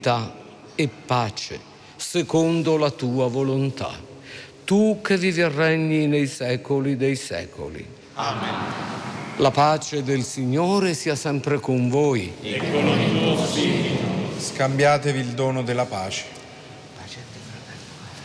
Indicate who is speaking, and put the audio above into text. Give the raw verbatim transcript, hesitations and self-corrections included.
Speaker 1: e pace, secondo la tua volontà. Tu che vivi e regni nei secoli dei secoli.
Speaker 2: Amen.
Speaker 1: La pace del Signore sia sempre con voi.
Speaker 2: E con il tuo spirito.
Speaker 3: Scambiatevi il dono della pace.